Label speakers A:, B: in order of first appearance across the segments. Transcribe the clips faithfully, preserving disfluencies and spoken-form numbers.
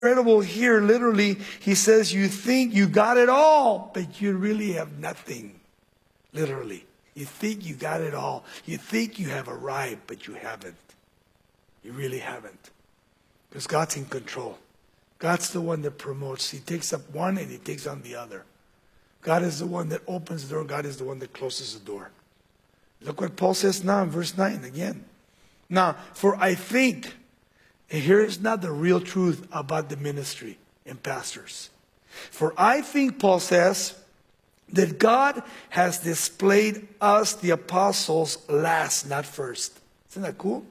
A: incredible here, literally, he says, you think you got it all, but you really have nothing. Literally. You think you got it all. You think you have arrived, but you haven't. You really haven't. Because God's in control. God's the one that promotes. He takes up one and he takes on the other. God is the one that opens the door. God is the one that closes the door. Look what Paul says now in verse nine again. Now, for I think, and here is not the real truth about the ministry and pastors. For I think, Paul says, that God has displayed us, the apostles, last, not first. Isn't that cool?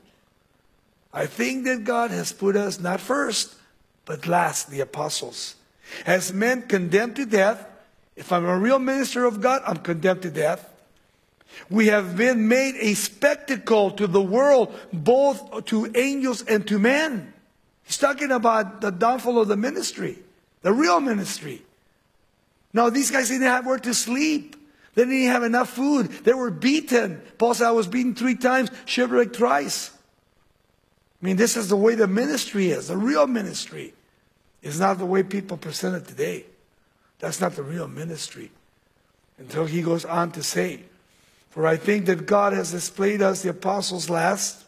A: I think that God has put us not first, but last, the apostles. As men condemned to death, if I'm a real minister of God, I'm condemned to death. We have been made a spectacle to the world, both to angels and to men. He's talking about the downfall of the ministry, the real ministry. Now, these guys didn't have where to sleep. They didn't have enough food. They were beaten. Paul said, I was beaten three times, shipwrecked thrice. I mean, this is the way the ministry is. The real ministry is not the way people present it today. That's not the real ministry. Until he goes on to say, for I think that God has displayed us, the apostles, last.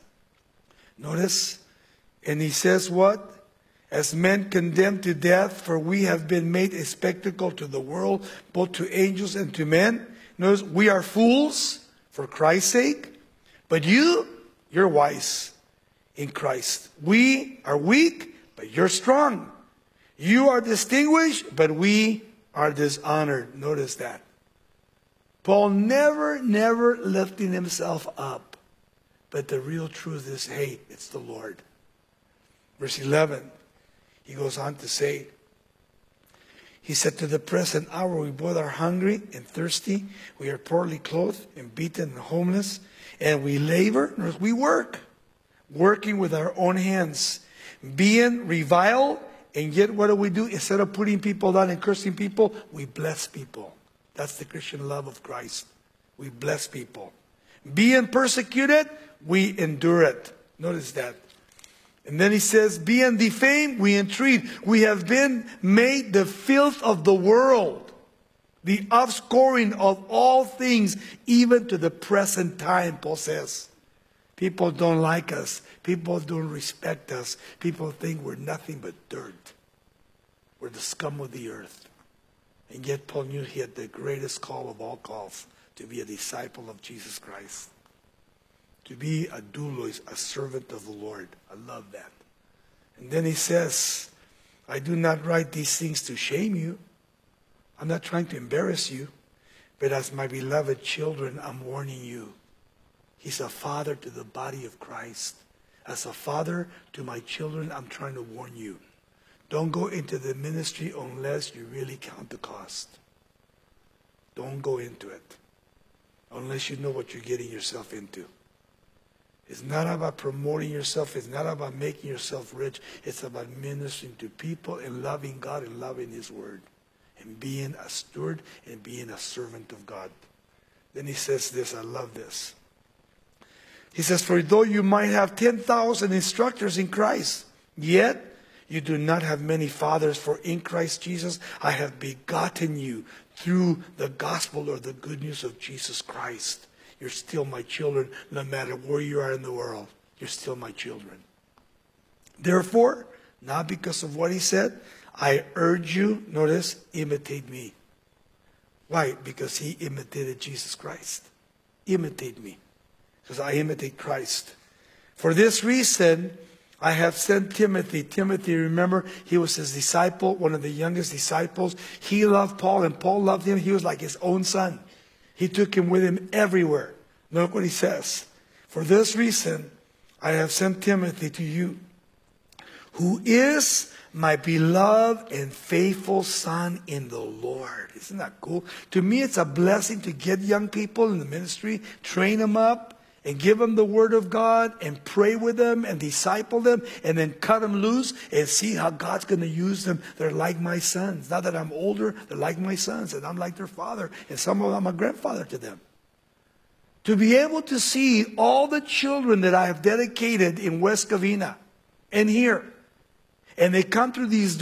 A: Notice, and he says what? As men condemned to death, for we have been made a spectacle to the world, both to angels and to men. Notice, we are fools for Christ's sake, but you, you're wise in Christ. We are weak, but you're strong. You are distinguished, but we are dishonored. Notice that. Paul never, never lifting himself up. But the real truth is, hey, it's the Lord. Verse eleven, he goes on to say, he said, to the present hour we both are hungry and thirsty. We are poorly clothed and beaten and homeless. And we labor, we work, working with our own hands, being reviled. And yet what do we do? Instead of putting people down and cursing people, we bless people. That's the Christian love of Christ. We bless people. Being persecuted, we endure it. Notice that. And then he says, being defamed, we entreat. We have been made the filth of the world, the offscoring of all things, even to the present time, Paul says. People don't like us. People don't respect us. People think we're nothing but dirt. We're the scum of the earth. And yet Paul knew he had the greatest call of all calls, to be a disciple of Jesus Christ. To be a doulos, a servant of the Lord. I love that. And then he says, I do not write these things to shame you. I'm not trying to embarrass you. But as my beloved children, I'm warning you. He's a father to the body of Christ. As a father to my children, I'm trying to warn you. Don't go into the ministry unless you really count the cost. Don't go into it unless you know what you're getting yourself into. It's not about promoting yourself. It's not about making yourself rich. It's about ministering to people and loving God and loving His Word. And being a steward and being a servant of God. Then he says this, I love this. He says, for though you might have ten thousand instructors in Christ, yet you do not have many fathers, for in Christ Jesus I have begotten you through the gospel or the good news of Jesus Christ. You're still my children, no matter where you are in the world. You're still my children. Therefore, not because of what he said, I urge you, notice, imitate me. Why? Because he imitated Jesus Christ. Imitate me. Because I imitate Christ. For this reason, I have sent Timothy. Timothy, remember, he was his disciple, one of the youngest disciples. He loved Paul and Paul loved him. He was like his own son. He took him with him everywhere. Look what he says. For this reason, I have sent Timothy to you, who is my beloved and faithful son in the Lord. Isn't that cool? To me, it's a blessing to get young people in the ministry, train them up, and give them the Word of God, and pray with them, and disciple them, and then cut them loose, and see how God's going to use them. They're like my sons. Now that I'm older, they're like my sons, and I'm like their father, and some of them I'm a grandfather to them. To be able to see all the children that I have dedicated in West Covina, and here, And they come through these